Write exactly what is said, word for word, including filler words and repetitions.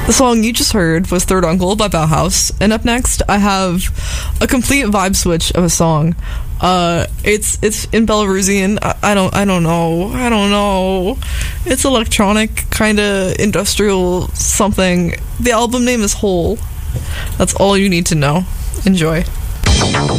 The song you just heard was Third Uncle by Bauhaus. And up next, I have a complete vibe switch of a song. Uh, it's it's in Belarusian. I, I don't I don't know. I don't know. It's electronic, kind of industrial something. The album name is Hole. That's all you need to know. Enjoy.